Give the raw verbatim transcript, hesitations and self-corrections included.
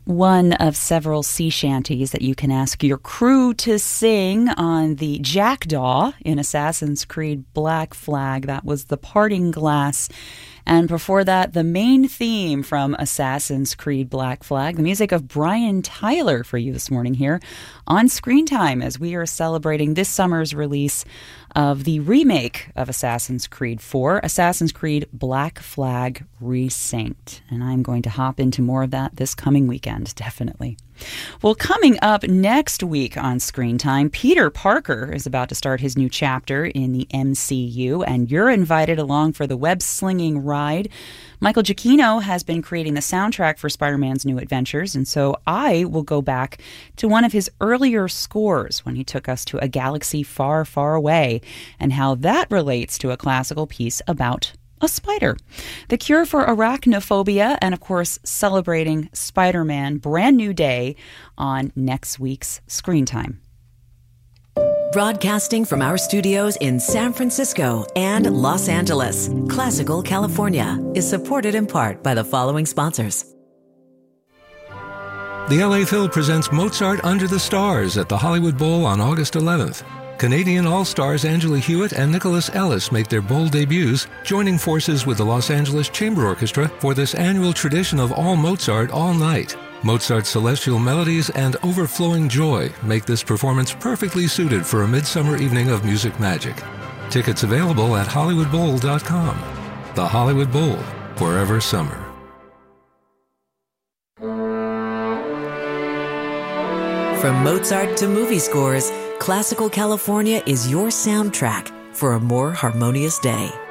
One of several sea shanties that you can ask your crew to sing on the Jackdaw in Assassin's Creed Black Flag. That was The Parting Glass. And before that, the main theme from Assassin's Creed Black Flag, the music of Brian Tyler for you this morning here on Screen Time as we are celebrating this summer's release of the remake of Assassin's Creed four, Assassin's Creed Black Flag Resynced. And I'm going to hop into more of that this coming weekend, definitely. Well, coming up next week on Screen Time, Peter Parker is about to start his new chapter in the M C U, and you're invited along for the web-slinging ride. Michael Giacchino has been creating the soundtrack for Spider-Man's new adventures, and so I will go back to one of his earlier scores when he took us to a galaxy far, far away, and how that relates to a classical piece about a spider. The cure for arachnophobia, and of course, celebrating Spider-Man Brand New Day on next week's Screen Time. Broadcasting from our studios in San Francisco and Los Angeles, Classical California is supported in part by the following sponsors. The L A Phil presents Mozart Under the Stars at the Hollywood Bowl on August eleventh. Canadian All-Stars Angela Hewitt and Nicholas Ellis make their bold debuts, joining forces with the Los Angeles Chamber Orchestra for this annual tradition of all Mozart all night. Mozart's celestial melodies and overflowing joy make this performance perfectly suited for a midsummer evening of music magic. Tickets available at hollywood bowl dot com. The Hollywood Bowl, forever summer. From Mozart to movie scores, Classical California is your soundtrack for a more harmonious day.